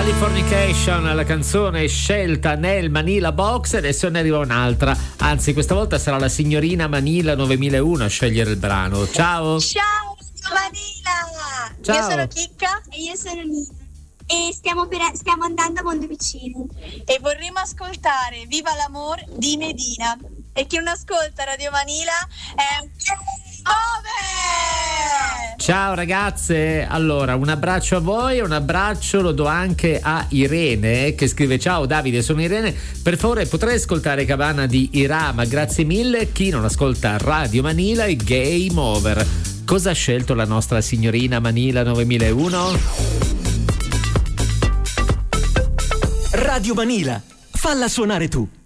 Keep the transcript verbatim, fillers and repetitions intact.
Californication, la canzone scelta nel Manila Box, adesso ne arriva un'altra, anzi questa volta sarà la signorina Manila novemilauno a scegliere il brano. Ciao! Ciao Manila! Ciao. Io sono Chicca E io sono Nina. E stiamo, per, stiamo andando a Mondovicino. e vorremmo ascoltare Viva l'amor di Medina. E chi non ascolta Radio Manila è un Ove! Ciao ragazze, allora un abbraccio a voi, un abbraccio lo do anche a Irene che scrive: ciao Davide, sono Irene, per favore potrei ascoltare Cabana di Irama, grazie mille. Chi non ascolta Radio Manila è Game Over. Cosa ha scelto la nostra signorina Manila novemilauno? Radio Manila, falla suonare tu.